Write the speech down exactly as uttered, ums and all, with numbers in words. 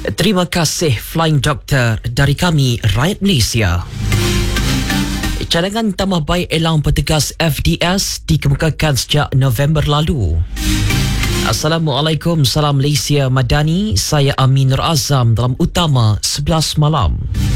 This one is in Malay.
Terima kasih Flying Doctor dari kami, rakyat Malaysia. Cadangan tambah baik elang petugas F D S dikemukakan sejak November lalu. Assalamualaikum, salam Malaysia Madani. Saya Aminur Azam dalam Utama sebelas malam.